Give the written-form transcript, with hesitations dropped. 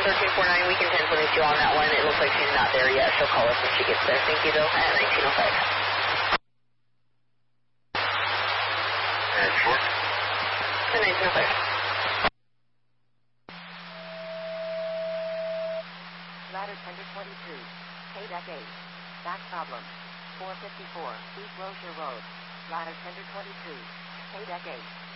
1349, we can 1022 on that one. It looks like she's not there yet. She'll call us when she gets there. Thank you, though, at 1905. And short? At 1905. Ladder tender 22. KDEC 8. Back problem. 454 East Rozier Road. Ladder tender 22. KDEC 8.